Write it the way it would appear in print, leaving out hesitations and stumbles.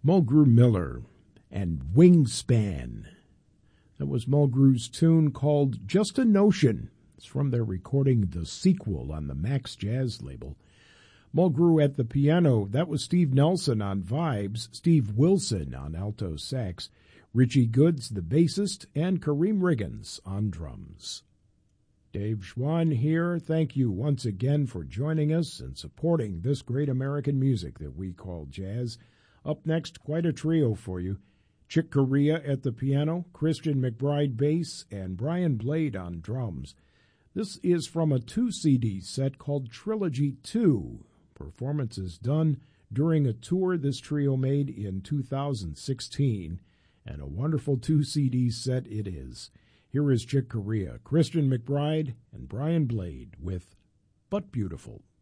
Mulgrew Miller and Wingspan. That was Mulgrew's tune called Just a Notion. It's from their recording The Sequel on the Max Jazz label. Mulgrew at the piano, that was Steve Nelson on vibes, Steve Wilson on alto sax, Richie Goods, the bassist, and Kareem Riggins on drums. Dave Schwann here. Thank you once again for joining us and supporting this great American music that we call jazz. Up next, quite a trio for you. Chick Corea at the piano, Christian McBride bass, and Brian Blade on drums. This is from a 2-CD set called Trilogy 2. Performances done during a tour this trio made in 2016, and a wonderful 2-CD set it is. Here is Chick Corea, Christian McBride, and Brian Blade with But Beautiful.